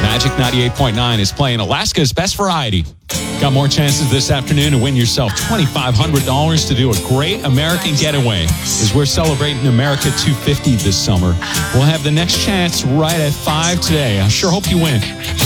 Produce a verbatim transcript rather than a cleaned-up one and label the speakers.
Speaker 1: Magic ninety-eight point nine is playing Alaska's Best Variety. Got more chances this afternoon to win yourself twenty-five hundred dollars to do a great American getaway as we're celebrating America two fifty this summer. We'll have the next chance right at five today. I sure hope you win.